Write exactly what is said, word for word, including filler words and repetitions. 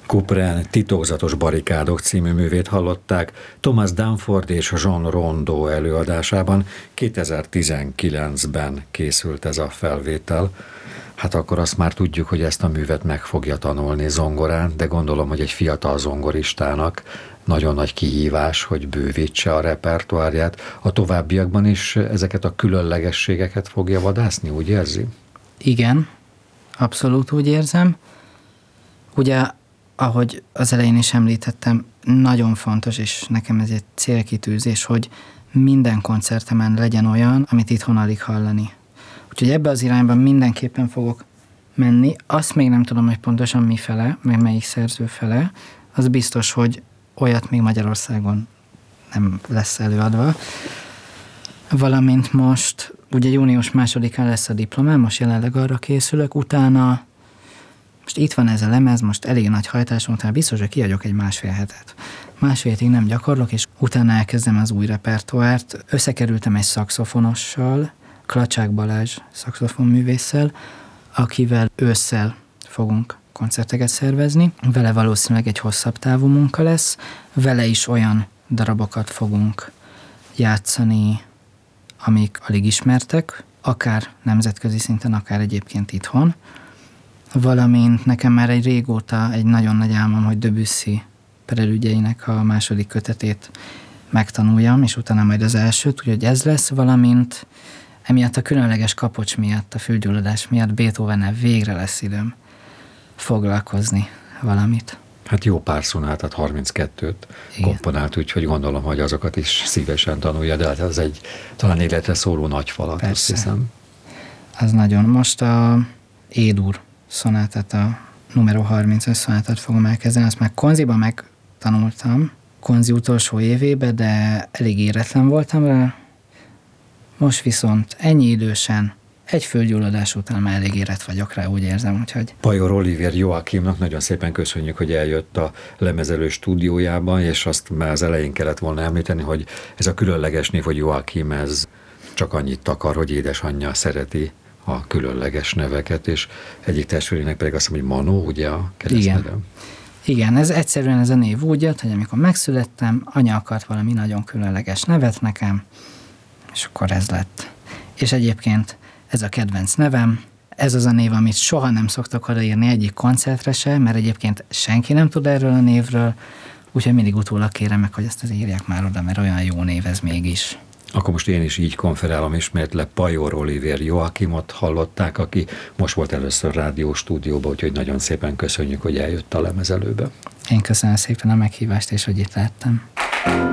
Couperin Titokzatos barikádok című művét hallották Thomas Danforth és Jean Rondeau előadásában. kétezer-tizenkilencben készült ez a felvétel. Hát akkor azt már tudjuk, hogy ezt a művet meg fogja tanulni zongorán, de gondolom, hogy egy fiatal zongoristának nagyon nagy kihívás, hogy bővítse a repertoárját. A továbbiakban is ezeket a különlegességeket fogja vadászni, úgy érzi? Igen, abszolút úgy érzem. Ugye, ahogy az elején is említettem, nagyon fontos, és nekem ez egy célkitűzés, hogy minden koncertemen legyen olyan, amit itthon alig hallani. Úgyhogy ebbe az irányban mindenképpen fogok menni. Azt még nem tudom, hogy pontosan mi fele, meg melyik szerző fele. Az biztos, hogy olyat még Magyarországon nem lesz előadva. Valamint most, ugye június másodikán lesz a diplomám, most jelenleg arra készülök, utána most itt van ez a lemez, most elég nagy hajtásom, utána biztos, hogy kiadjuk egy másfél hetet. Másfél hétig nem gyakorlok, és utána elkezdem az új repertoárt. Összekerültem egy szaxofonossal, Klacsák Balázs szaxofonművésszel, akivel ősszel fogunk koncerteket szervezni. Vele valószínűleg egy hosszabb távú munka lesz. Vele is olyan darabokat fogunk játszani, amik alig ismertek, akár nemzetközi szinten, akár egyébként itthon. Valamint nekem már egy régóta egy nagyon nagy álmom, hogy Debussy prelüdjeinek a második kötetét megtanuljam, és utána majd az elsőt, úgyhogy ez lesz, valamint emiatt a különleges kapocs miatt, a fülgyulladás miatt Beethovennel végre lesz időm foglalkozni valamit. Hát jó pár szonátát, harminckettőt komponált, úgyhogy gondolom, hogy azokat is szívesen tanulja, de hát az egy talán életre szóló nagy falat, persze, azt hiszem. Az nagyon. Most a E-dur szonátát, a numero harmincas szonátát fogom elkezdeni, azt már konziba megtanultam, konzi utolsó évébe, de elég éretlen voltam rá. Most viszont ennyi idősen, egy földgyulladás után már elég érett vagyok rá, úgy érzem, úgyhogy... Pajor Olivér Joakimnak nagyon szépen köszönjük, hogy eljött a lemezelő stúdiójába, és azt már az elején kellett volna említeni, hogy ez a különleges név, hogy Joakim, ez csak annyit akar, hogy édesanyja szereti a különleges neveket, és egyik testvérének pedig azt mondom, hogy Manó, ugye a keresztnevem. Igen. Igen, ez egyszerűen ez a név úgy jött, hogy amikor megszülettem, anya akart valami nagyon különleges nevet nekem, és akkor ez lett. És egyébként ez a kedvenc nevem, ez az a név, amit soha nem szoktak odaírni egyik koncertre se, mert egyébként senki nem tud erről a névről, úgyhogy mindig utólag kérem meg, hogy ezt az írják már oda, mert olyan jó név ez mégis. Akkor most én is így konferálom ismét le, Pajor Olivér Joakimot hallották, aki most volt először rádió stúdióban, úgyhogy nagyon szépen köszönjük, hogy eljött a lemezelőbe. Én köszönöm szépen a meghívást, és hogy itt lehettem.